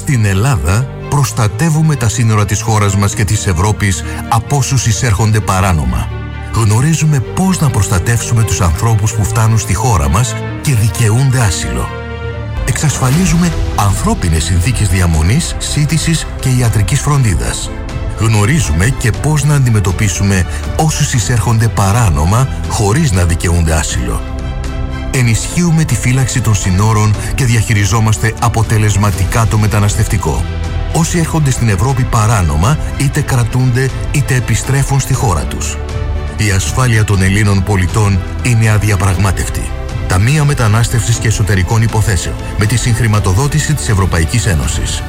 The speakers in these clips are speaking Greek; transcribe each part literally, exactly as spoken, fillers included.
Στην Ελλάδα προστατεύουμε τα σύνορα της χώρας μας και της Ευρώπης από όσους εισέρχονται παράνομα. Γνωρίζουμε πώς να προστατεύσουμε τους ανθρώπους που φτάνουν στη χώρα μας και δικαιούνται άσυλο. Εξασφαλίζουμε ανθρώπινες συνθήκες διαμονής, σύντησης και ιατρικής φροντίδας. Γνωρίζουμε και πώς να αντιμετωπίσουμε όσους εισέρχονται παράνομα χωρίς να δικαιούνται άσυλο. Ενισχύουμε τη φύλαξη των συνόρων και διαχειριζόμαστε αποτελεσματικά το μεταναστευτικό. Όσοι έρχονται στην Ευρώπη παράνομα είτε κρατούνται είτε επιστρέφουν στη χώρα τους. Η ασφάλεια των Ελλήνων πολιτών είναι αδιαπραγμάτευτη. Ταμεία Μετανάστευσης και Εσωτερικών Υποθέσεων με τη συγχρηματοδότηση της Ευρωπαϊκής Ένωσης.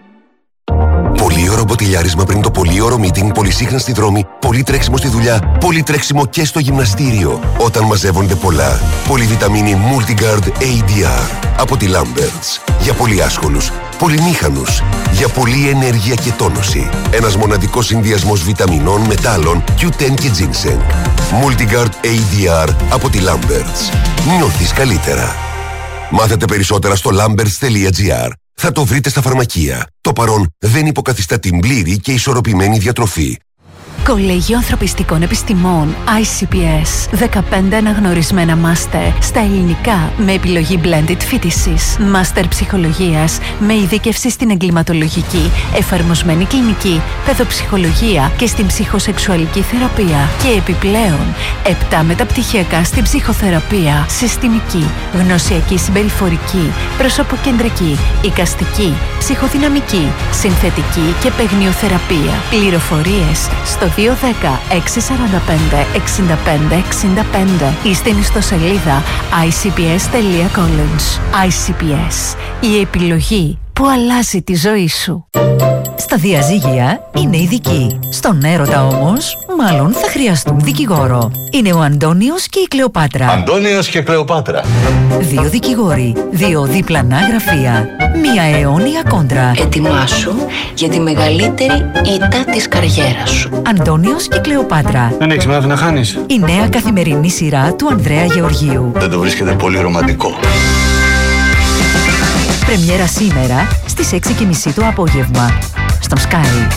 Πολύωρο μποτιλιάρισμα πριν το πολύωρο meeting, πολυσύχνα στη δρόμη, πολύ τρέξιμο στη δουλειά, πολύ τρέξιμο και στο γυμναστήριο. Όταν μαζεύονται πολλά, πολυβιταμίνη Multigard έι ντι αρ από τη Lamberts. Για πολύ άσχολους, πολυμήχανους, για πολλή ενέργεια και τόνωση. Ένας μοναδικός συνδυασμός βιταμινών, μετάλλων, κιου τεν και ginseng. Multigard έι ντι αρ από τη Lamberts. Νιώθεις καλύτερα. Μάθετε περισσότερα στο lamberts τελεία τζι άρ. Θα το βρείτε στα φαρμακεία. Το παρόν δεν υποκαθιστά την πλήρη και ισορροπημένη διατροφή. Κολέγιο Ανθρωπιστικών Επιστημών άι σι πι ες. δεκαπέντε αναγνωρισμένα μάστερ στα ελληνικά με επιλογή blended φοιτησης. Μάστερ ψυχολογίας με ειδίκευση στην εγκληματολογική, εφαρμοσμένη κλινική, παιδοψυχολογία και στην ψυχοσεξουαλική θεραπεία. Και επιπλέον, επτά μεταπτυχιακά στην ψυχοθεραπεία, συστημική, γνωσιακή συμπεριφορική, προσωποκεντρική, εικαστική, ψυχοδυναμική, συνθετική και παιγνιοθεραπεία. Πληροφορίες στο δύο ένα μηδέν έξι τέσσερα πέντε εξήντα πέντε εξήντα πέντε ή στην ιστοσελίδα άι σι πι ες τελεία college. άι σι πι ες, η επιλογή που αλλάζει τη ζωή σου. Στα διαζύγια είναι ειδικοί. Στον έρωτα όμως, μάλλον θα χρειαστούν δικηγόρο. Είναι ο Αντώνιος και η Κλεοπάτρα. Αντώνιος και Κλεοπάτρα. Δύο δικηγόροι, δύο διπλανά γραφεία, μία αιώνια κόντρα. Ετοιμάσου για τη μεγαλύτερη ήττα της καριέρας σου. Αντώνιος και Κλεοπάτρα. Δεν έχεις μάθει να χάνεις. Η νέα καθημερινή σειρά του Ανδρέα Γεωργίου. Δεν το βρίσκεται πολύ ρομαντικό. Πρεμιέρα σήμερα στις έξι και μισή το απόγευμα στο Sky.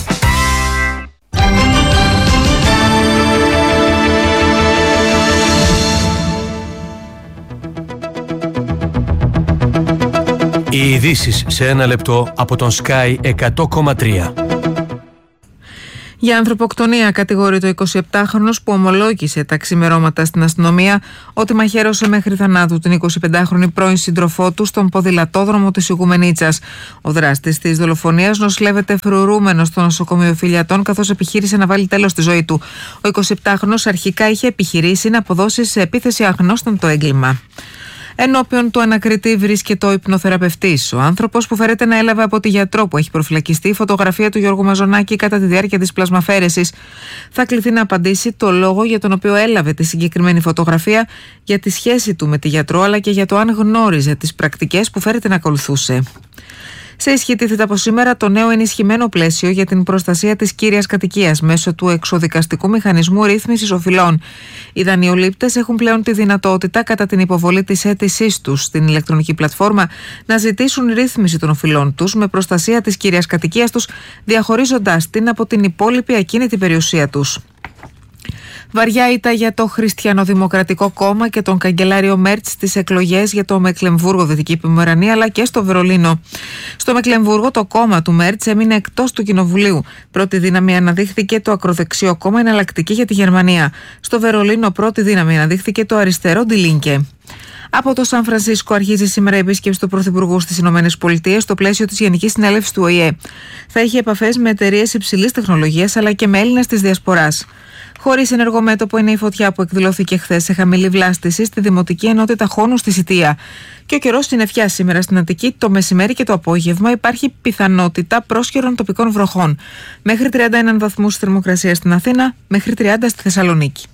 Οι ειδήσεις σε ένα λεπτό από τον Sky εκατό κόμμα τρία. Για ανθρωποκτονία κατηγορείται ο εικοσιεπτάχρονος που ομολόγησε τα ξημερώματα στην αστυνομία ότι μαχαίρωσε μέχρι θανάτου την εικοσιπεντάχρονη πρώην σύντροφό του στον ποδηλατόδρομο της Ιγουμενίτσας. Ο δράστης της δολοφονίας νοσηλεύεται φρουρούμενος στο νοσοκομείο Φιλιατών, καθώς επιχείρησε να βάλει τέλος στη ζωή του. Ο εικοσιεπτάχρονος αρχικά είχε επιχειρήσει να αποδώσει σε επίθεση αγνώστων το έγκλημα. Ενώπιον του ανακριτή βρίσκεται ο υπνοθεραπευτής. Ο άνθρωπος που φέρεται να έλαβε από τη γιατρό που έχει προφυλακιστεί φωτογραφία του Γιώργου Μαζονάκη κατά τη διάρκεια της πλασμαφέρεσης. Θα κληθεί να απαντήσει το λόγο για τον οποίο έλαβε τη συγκεκριμένη φωτογραφία, για τη σχέση του με τη γιατρό, αλλά και για το αν γνώριζε τις πρακτικές που φέρεται να ακολουθούσε. Σε ισχύ τίθεται από σήμερα το νέο ενισχυμένο πλαίσιο για την προστασία της κύριας κατοικίας μέσω του εξοδικαστικού μηχανισμού ρύθμισης οφειλών. Οι δανειολήπτες έχουν πλέον τη δυνατότητα, κατά την υποβολή της αίτησής τους στην ηλεκτρονική πλατφόρμα, να ζητήσουν ρύθμιση των οφειλών τους με προστασία της κύριας κατοικίας τους, διαχωρίζοντας την από την υπόλοιπη ακίνητη περιουσία τους. Βαριά ήττα για το Χριστιανοδημοκρατικό Κόμμα και τον καγκελάριο Μέρτς στις εκλογές για το Μεκλεμβούργο, Δυτική Ποιμερανία, αλλά και στο Βερολίνο. Στο Μεκλεμβούργο το κόμμα του Μέρτς έμεινε εκτός του Κοινοβουλίου. Πρώτη δύναμη αναδείχθηκε το ακροδεξιό κόμμα Εναλλακτική για τη Γερμανία. Στο Βερολίνο πρώτη δύναμη αναδείχθηκε το αριστερό Die Linke. Από το Σαν Φρανσίσκο αρχίζει σήμερα η επίσκεψη του Πρωθυπουργού στις ΗΠΑ στο πλαίσιο της Γενικής Συνέλευσης του Ο Η Ε. Θα έχει επαφές με εταιρείες υψηλής τεχνολογίας αλλά και με Έλληνες της Διασποράς. Χωρίς ενεργό μέτωπο είναι η φωτιά που εκδηλώθηκε χθες σε χαμηλή βλάστηση στη Δημοτική Ενότητα Χόνου στη Σιτία. Και ο καιρός συννεφιά σήμερα στην Αττική, το μεσημέρι και το απόγευμα υπάρχει πιθανότητα πρόσχερων τοπικών βροχών. Μέχρι τριάντα ένα βαθμούς θερμοκρασία στην Αθήνα, μέχρι τριάντα στη Θεσσαλονίκη.